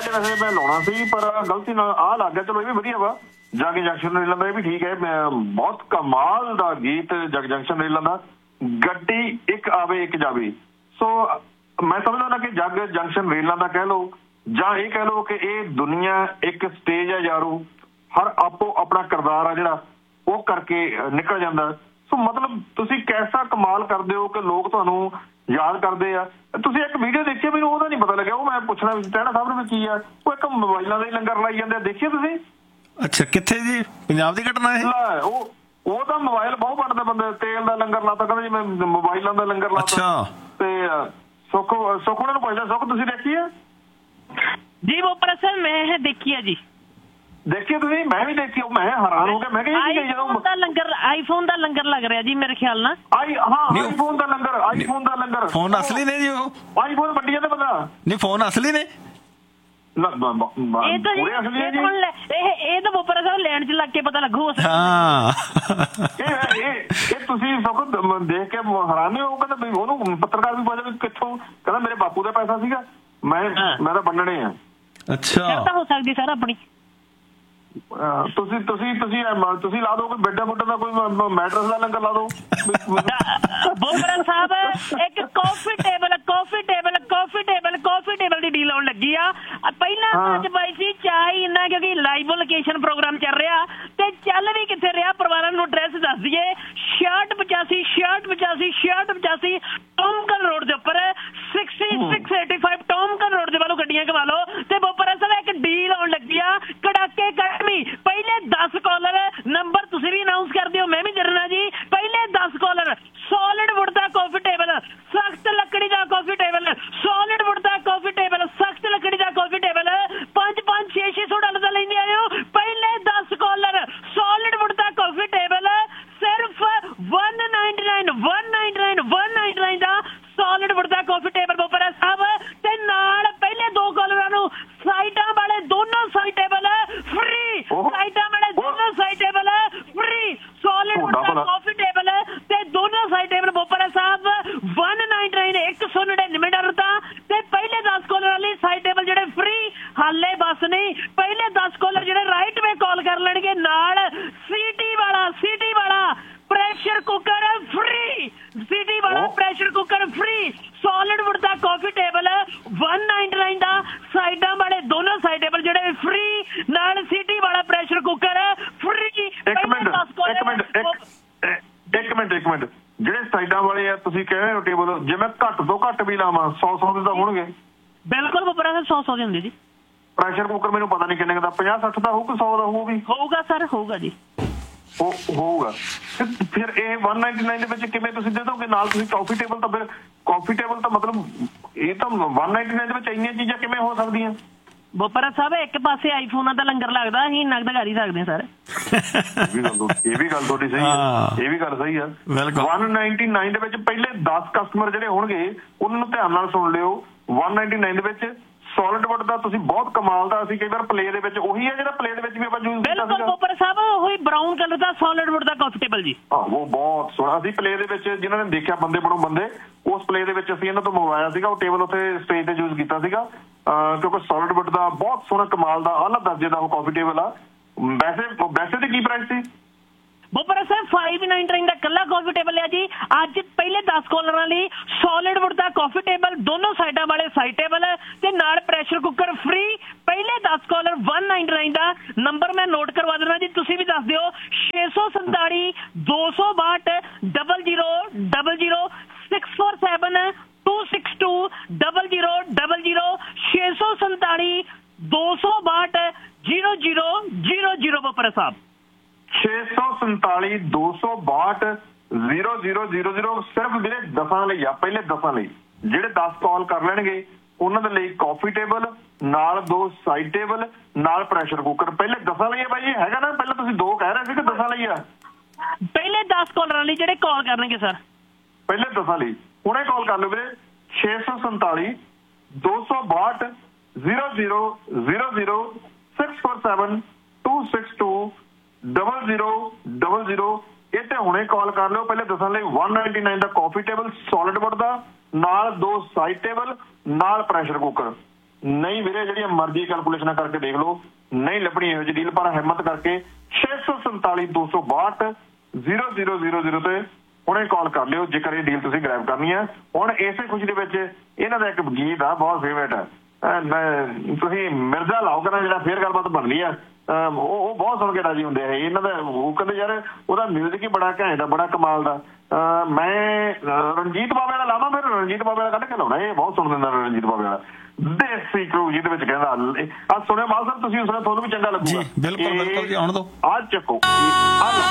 ਤੇ ਵੈਸੇ ਮੈਂ ਲਾਉਣਾ ਸੀ ਪਰ ਗਲਤੀ ਨਾਲ ਆਹ ਲੱਗ ਗਿਆ। ਚਲੋ ਇਹ ਵੀ ਵਧੀਆ ਵਾ, ਜਗ ਜੰਕਸ਼ਨ ਰੇਲਾਂ ਦਾ ਇਹ ਵੀ ਠੀਕ ਹੈ। ਬਹੁਤ ਕਮਾਲ ਦਾ ਗੀਤ ਜਗ ਜੰਕਸ਼ਨ ਰੇਲਾਂ ਦਾ, ਗੱਡੀ ਇੱਕ ਆਵੇ ਇੱਕ ਜਾਵੇ। ਸੋ ਮੈਂ ਸਮਝਦਾ ਨਾ ਕਿ ਜਗ ਜੰਕਸ਼ਨ ਰੇਲਾਂ ਦਾ ਕਹਿ ਲਓ ਜਾਂ ਇਹ ਕਹਿ ਲਓ ਕਿ ਇਹ ਦੁਨੀਆ ਇੱਕ ਸਟੇਜ ਹੈ ਯਾਰੋ, ਹਰ ਆਪੋ ਆਪਣਾ ਕਿਰਦਾਰ ਆ ਜਿਹੜਾ ਉਹ ਕਰਕੇ ਨਿਕਲ ਜਾਂਦਾ। ਸੋ ਮਤਲਬ ਤੁਸੀਂ ਕੈਸਾ ਕਮਾਲ ਕਰਦੇ ਹੋ ਕਿ ਲੋਕ ਤੁਹਾਨੂੰ ਯਾਦ ਕਰਦੇ ਆ। ਤੁਸੀਂ ਇੱਕ ਵੀਡੀਓ ਦੇਖੀ, ਮੈਨੂੰ ਉਹਦਾ ਨਹੀਂ ਪਤਾ ਲੱਗਿਆ, ਉਹ ਮੈਂ ਪੁੱਛਣਾ ਵੀ ਟਹਿਣਾ ਸਾਹਿਬ ਨੂੰ ਕੀ ਆ, ਉਹ ਇੱਕ ਮੋਬਾਈਲਾਂ ਦੇ ਲੰਗਰ ਲਾਈ ਜਾਂਦੇ ਆ, ਦੇਖੀਏ ਤੁਸੀਂ? ਅੱਛਾ, ਕਿੱਥੇ ਜੀ? ਪੰਜਾਬ ਦੀ ਘਟਨਾ ਹੈ? ਉਹ ਤਾਂ ਮੋਬਾਈਲ ਬਹੁਤ ਵੰਡਦੇ ਬੰਦੇ, ਤੇਲ ਦਾ ਲੰਗਰ ਲਾਤਾ, ਕਹਿੰਦੇ ਜੀ ਮੈਂ ਮੋਬਾਈਲਾਂ ਦਾ ਲੰਗਰ ਲਾਤਾ। ਤੇ ਸੁੱਖ ਉਹਨਾਂ ਨੂੰ ਪੁੱਛਦਾ, ਸੁੱਖ ਤੁਸੀਂ ਦੇਖੀ ਆ ਜੀ? ਉਹ ਪਰ ਮੈਂ ਦੇਖੀ ਆ ਜੀ। ਦੇਖੀ ਤੁਸੀਂ? ਮੈਂ ਵੀ ਦੇਖੀ, ਮੈਂ ਹੈਰਾਨ ਹੋ ਗਿਆ। ਮੈਂ ਕਿਹਾ ਆਈਫੋਨ ਦਾ ਲੰਗਰ ਲੱਗ ਰਿਹਾ ਜੀ ਮੇਰੇ ਖਿਆਲ ਨਾਲ। ਆਈਫੋਨ ਦਾ ਲੰਗਰ। ਫੋਨ ਅਸਲੀ ਨੇ ਜੀ? ਉਹ ਆਈਫੋਨ ਵੱਡੀ ਜਾਂਦੇ ਬੰਦਾ ਨਹੀਂ, ਫੋਨ ਅਸਲੀ ਨੇ? ਇਹ ਤਾਂ ਬੋਪਰਾ ਸਾਹਿਬ ਲੈਣ ਚ ਲੱਗ ਕੇ ਪਤਾ ਲੱਗੂ। ਇਹ ਤੁਸੀਂ ਸੁੱਖ ਦੇਖ ਕੇ ਹੈਰਾਨ ਹੋ? ਕਹਿੰਦਾ ਵੀ ਉਹਨੂੰ ਪੱਤਰਕਾਰ ਵੀ ਪੁੱਛਦਾ ਵੀ ਕਿੱਥੋਂ, ਕਹਿੰਦਾ ਮੇਰੇ ਬਾਪੂ ਦਾ ਪੈਸਾ ਸੀਗਾ, ਮੈਂ ਤਾਂ ਬੰਨਣੇ ਆ। ਅੱਛਾ, ਹੋ ਸਕਦੀ ਸਰ ਆਪਣੀ। ਤੁਸੀਂ ਲਾ ਦੋ ਕੋਈ ਬੈੱਡਾ ਬੁੱਡਾ ਦਾ, ਕੋਈ ਮੈਟਰਸ ਦਾ ਲੰਗਰ ਲਾ ਦੋ। ਬੋਪਰਾ ਸਾਹਿਬ ਇੱਕ ਕਾਫੀ ਟੇਬਲ ਦੀ ਡੀਲ ਆਉਣ ਲੱਗੀ ਆ। ਪਹਿਲਾਂ ਅੱਜ ਪਾਈ ਸੀ ਚਾਹ ਹੀ ਇੰਨਾ, ਕਿਉਂਕਿ ਲਾਈਵ ਲੋਕੇਸ਼ਨ ਪ੍ਰੋਗਰਾਮ ਚੱਲ ਰਿਹਾ ਤੇ ਚੱਲ ਵੀ ਕਿੱਥੇ ਰਿਹਾ। ਪਰਿਵਾਰਾਂ ਨੂੰ ਐਡਰੈਸ ਦੱਸ ਦਈਏ, 6685 ਟੋਮਕਨ ਰੋਡ ਦੇ ਉੱਪਰ 6685 ਟੋਮਕਨ ਰੋਡ ਦੇ ਵੱਲੋਂ ਗੱਡੀਆਂ ਘਵਾ ਲਓ। ਤੇ ਬੋਪਰਾ ਸਾਹਿਬ ਇੱਕ ਡੀਲ ਆਉਣ ਲੱਗੀ ਆ, ਕੜਾਕੇ ਕੜਮੀ। ਪਹਿਲੇ 10 ਕਾਲਰ, ਨੰਬਰ ਤੁਸੀਂ ਵੀ ਅਨਾਉਂਸ ਕਰ ਦਿਓ, ਮੈਂ ਵੀ ਕਰਨਾ ਜੀ। ਪਹਿਲੇ 10 ਕਾਲਰ ਸੋਲਿਡ ਵੁੱਡ ਦਾ ਕਾਫੀ ਟੇਬਲ, ਸਖਤ ਲੱਕੜੀ ਦਾ ਕਾਫੀ ਟੇਬਲ, ਸੋਲਿਡ ਵੁੱਡ ਦਾ ਕਾਫੀ ਟੇਬਲ, ਸਖਤ ਲੱਕੜੀ ਦਾ ਕਾਫੀ ਟੇਬਲ, 5-5 $600 ਦਾ ਲੈਂਦੇ ਆਇਓ। ਪਹਿਲੇ 10 ਕਾਲਰ ਸੋਲਿਡ ਵੁੱਡ ਦਾ ਕਾਫੀ ਟੇਬਲ ਸਿਰਫ 199 ਦਾ ਸੋਲਿਡ ਵੁੱਡ ਦਾ ਕਾਫੀ ਟੇਬਲ ਬੋਪਰਾ ਸਾਹਿਬ। ਤੇ ਨਾਲ ਪਹਿਲੇ 2 ਕਾਲਰਾਂ ਨੂੰ ਸਾਈਡਾਂ ਵਾਲੇ ਦੋਨੋਂ ਸਾਈਡ ਟੇਬਲ ਫ੍ਰੀ, ਸਾਈਡਾਂ ਵਾਲੇ ਦੋਨੋਂ side table free, solid wood ਦਾ ਕਾਫੀ ਟੇਬਲ ਤੇ ਦੋਨੋਂ ਸਾਈਡ ਟੇਬਲ ਬੋਪਰਾ ਸਾਹਿਬ 199 $199 ਦਾ। ਤੇ ਪਹਿਲੇ 10 ਕਾਲਰ ਲਈ ਸਾਈਡ ਟੇਬਲ ਜਿਹੜੇ ਫ੍ਰੀ, ਹਾਲੇ ਬਸ ਨਹੀਂ, ਪਹਿਲੇ 10 ਕਾਲਰ ਜਿਹੜੇ ਰਾਈਟ ਵੇ ਕਾਲ ਕਰ ਲੈਣਗੇ ਨਾਲ ਸੀਟੀ ਵਾਲਾ pressure cooker free, pressure cooker free, solid wood ਦਾ ਕਾਫੀ ਟੇਬਲ 199 ਦਾ, ਸਾਈਡਾਂ ਵਾਲੇ ਦੋਨੋਂ ਸਾਈਡ ਟੇਬਲ ਜਿਹੜੇ ਫ੍ਰੀ, ਨਾਲ ਸੀਟੀ ਵਾਲਾ ਪ੍ਰੈਸ਼ਰ ਕੁੱਕਰ ਫ੍ਰੀ। ਇੱਕ ਮਿੰਟ ਜਿਹੜੇ ਸਾਈਡਾਂ ਵਾਲੇ ਆ ਤੁਸੀਂ ਕਹਿ ਰਹੇ ਹੋ ਟੇਬਲ, ਜੇ ਮੈਂ ਘੱਟ ਤੋਂ ਘੱਟ ਵੀ ਲਾਵਾਂ 100 ਦੇ ਤਾਂ ਹੋਣਗੇ? ਬਿਲਕੁਲ ਬੋਪਰਾ ਸਾਹਿਬ 100 ਦੇ ਹੁੰਦੇ ਜੀ। ਪ੍ਰੈਸ਼ਰ ਕੁੱਕਰ ਮੈਨੂੰ ਪਤਾ ਨਹੀਂ ਕਿੰਨੇ ਦਾ, 50-60 ਦਾ ਹੋਊਗਾ, 100 ਦਾ ਹੋਊਗਾ ਸਰ, ਹੋਊਗਾ ਜੀ, ਹੋਊਗਾ। ਫਿਰ ਇਹ 199 ਦੇ ਵਿੱਚ ਕਿਵੇਂ ਤੁਸੀਂ ਦੇ ਦੋਗੇ? ਨਾਲ ਤੁਸੀਂ ਕਾਫੀ ਟੇਬਲ ਤਾਂ, ਫਿਰ ਕਾਫੀ ਟੇਬਲ ਤਾਂ ਮਤਲਬ ਇਹ ਤਾਂ 199 ਦੇ ਵਿੱਚ ਇੰਨੀਆਂ ਚੀਜ਼ਾਂ ਕਿਵੇਂ ਹੋ ਸਕਦੀਆਂ? ਬੋਪਰਾ ਸਾਹਿਬ ਇੱਕ ਪਾਸੇ ਆਈਫੋਨਾਂ ਦਾ ਲੰਗਰ ਲੱਗਦਾ, ਅਸੀਂ ਨਗਦ ਕਰ ਹੀ ਸਕਦੇ ਸਰ। ਇਹ ਵੀ ਗੱਲ ਤੁਹਾਡੀ ਸਹੀ ਹੈ, ਇਹ ਵੀ ਗੱਲ ਸਹੀ ਆ। 199 ਦੇ ਵਿੱਚ ਪਹਿਲੇ 10 ਕਸਟਮਰ ਜਿਹੜੇ ਹੋਣਗੇ ਉਹਨਾਂ ਨੂੰ ਧਿਆਨ ਨਾਲ ਸੁਣ ਲਿਓ। 199 ਦੇ ਵਿੱਚ ਸੋਲਿਡ ਵੁੱਡ ਦਾ ਤੁਸੀਂ ਬਹੁਤ ਕਮਾਲ ਦਾ, ਅਸੀਂ ਕਈ ਵਾਰ ਪਲੇ ਦੇ ਵਿੱਚ ਉਹੀ ਹੈ ਜਿਹੜਾ ਪਲੇ ਦੇ ਵਿੱਚ ਵੀ ਆਪਾਂ ਯੂਜ਼ ਕੀਤਾ ਸੀਗਾ। ਬੋਪਰਾ ਸਾਹਿਬ ਉਹੀ ਬਰਾਊਨ ਕਲਰ ਦਾ ਸੋਲਿਡ ਵੁੱਡ ਦਾ ਕਾਫੀ ਟੇਬਲ ਜੀ। ਉਹ ਬਹੁਤ ਸੋਹਣਾ। ਅਸੀਂ ਪਲੇ ਦੇ ਵਿੱਚ ਜਿਨ੍ਹਾਂ ਨੇ ਦੇਖਿਆ ਬੰਦੇ ਬਣੋ ਬੰਦੇ, ਉਸ ਪਲੇ ਦੇ ਵਿੱਚ ਅਸੀਂ ਇਹਨਾਂ ਤੋਂ ਮੰਗਵਾਇਆ ਸੀਗਾ। ਉਹ ਟੇਬਲ ਉੱਥੇ ਸਟੇਜ ਤੇ ਯੂਜ਼ ਕੀਤਾ ਸੀਗਾ ਕਿਉਂਕਿ ਸੋਲਿਡ ਵੁੱਡ ਦਾ ਬਹੁਤ ਸੋਹਣਾ ਕਮਾਲ ਦਾ ਆਲਾ ਦਰਜੇ ਦਾ ਉਹ ਕਾਫੀ ਟੇਬਲ ਆ। ਵੈਸੇ ਤੇ ਕੀ ਪ੍ਰਾਈਸ ਸੀ ਬੋਪਰਾ ਸਾਹਿਬ? 599 ਦਾ ਕੱਲਾ ਕਾਫੀ ਟੇਬਲ ਹੈ ਜੀ। ਅੱਜ ਪਹਿਲੇ 10 ਕਾਲਰਾਂ ਲਈ ਸੋਲਿਡ ਵੁੱਡ ਦਾ ਕਾਫੀ ਟੇਬਲ, ਦੋਨੋਂ ਸਾਈਡਾਂ ਵਾਲੇ ਸਾਈਡ ਟੇਬਲ ਤੇ ਨਾਲ ਪ੍ਰੈਸ਼ਰ ਕੁੱਕਰ ਫ੍ਰੀ। ਪਹਿਲੇ 10 ਕਾਲਰ 199 ਦਾ। ਨੰਬਰ ਮੈਂ ਨੋਟ ਕਰਵਾ ਦੇਣਾ ਜੀ, ਤੁਸੀਂ ਵੀ ਦੱਸ ਦਿਓ। 647 262 0000 647 262 0000 647 262 0000 ਬੋਪਰਾ ਸਾਹਿਬ। 647 262 0000 ਸਿਰਫ ਵੀਰੇ 10 ਲਈ ਆ, ਪਹਿਲੇ 10 ਲਈ। ਜਿਹੜੇ 10 ਕਾਲ ਕਰ ਲੈਣਗੇ ਉਹਨਾਂ ਦੇ ਲਈ ਕਾਫੀ ਟੇਬਲ, ਨਾਲ 2 ਸਾਈਡ ਟੇਬਲ, ਨਾਲ ਪ੍ਰੈਸ਼ਰ ਕੁੱਕਰ। ਪਹਿਲੇ 10 ਲਈ ਆ ਬਾਈ, ਹੈਗਾ ਨਾ? ਪਹਿਲਾਂ ਤੁਸੀਂ 2 ਕਹਿ ਰਹੇ ਸੀ ਕਿ 10 ਲਈ ਆ? ਪਹਿਲੇ 10 ਕਾਲਰਾਂ ਲਈ ਜਿਹੜੇ ਕਾਲ ਕਰਨਗੇ ਸਰ, ਪਹਿਲੇ 10 ਲਈ। ਹੁਣੇ ਕਾਲ ਕਰ ਲਓ ਵੀਰੇ, 647 262 0000 647 262 0000 ਇਹ ਤੇ ਹੁਣੇ ਕਾਲ ਕਰ ਲਿਓ। ਪਹਿਲੇ 10 ਲਈ 199 ਦਾ ਕਾਫੀ ਟੇਬਲ ਸੋਲਿਡ ਵੁੱਡ ਦਾ, ਨਾਲ 2 ਸਾਈਡ ਟੇਬਲ, ਨਾਲ ਪ੍ਰੈਸ਼ਰ ਕੁੱਕਰ। ਨਹੀਂ ਵੀਰੇ, ਜਿਹੜੀਆਂ ਮਰਜ਼ੀ ਕੈਲਕੂਲੇਸ਼ਨਾਂ ਕਰਕੇ ਦੇਖ ਲਓ, ਨਹੀਂ ਲੱਭਣੀ ਇਹੋ ਜਿਹੀ ਡੀਲ। ਪਰ ਹਿੰਮਤ ਕਰਕੇ 647 262 0000 ਤੇ ਹੁਣੇ ਕਾਲ ਕਰ ਲਿਓ ਜੇਕਰ ਇਹ ਡੀਲ ਤੁਸੀਂ ਗ੍ਰੈਬ ਕਰਨੀ ਹੈ। ਹੁਣ ਇਸੇ ਖੁਸ਼ੀ ਦੇ ਵਿੱਚ ਇਹਨਾਂ ਦਾ ਇੱਕ ਗੀਤ ਆ ਬਹੁਤ ਫੇਵਰੇਟ ਹੈ, ਤੁਸੀਂ ਮਿਰਜ਼ਾ ਲਾਓ ਕਰਨਾ, ਜਿਹੜਾ ਫੇਰ ਗੱਲਬਾਤ ਬਣਨੀ ਆ, ਉਹ ਬਹੁਤ ਸੁਣ ਕੇ ਰਾਜੀ ਹੁੰਦੇ ਆ ਇਹਨਾਂ ਦਾ। ਉਹ ਕਹਿੰਦੇ ਯਾਰ ਉਹਦਾ ਮਿਊਜ਼ਿਕ ਹੀ ਬੜਾ ਘੈਂਟ ਆ, ਬੜਾ ਕਮਾਲ ਦਾ। ਮੈਂ ਰਣਜੀਤ ਬਾਵੇ ਵਾਲਾ ਲਾਵਾਂ, ਫਿਰ ਰਣਜੀਤ ਬਾਵੇ ਵਾਲਾ ਕੱਢ ਕੇ ਲਾਉਣਾ, ਇਹ ਬਹੁਤ ਸੁਣ ਦਿੰਦਾ ਰਣਜੀਤ ਬਾਵੇ ਵਾਲਾ। ਦੇਸੀ ਕਰੂ ਜਿਹਦੇ ਵਿੱਚ ਕਹਿੰਦਾ ਆ ਸੁਣਿਆ ਮਾਲ ਸਾਹਿਬ, ਤੁਸੀਂ ਸੁਣਿਆ, ਤੁਹਾਨੂੰ ਵੀ ਚੰਗਾ ਲੱਗੂਗਾ। ਜੀ ਬਿਲਕੁਲ ਬਿਲਕੁਲ ਜੀ, ਆਉਣ ਦਿਓ। ਆ ਚੱਕੋ ਆ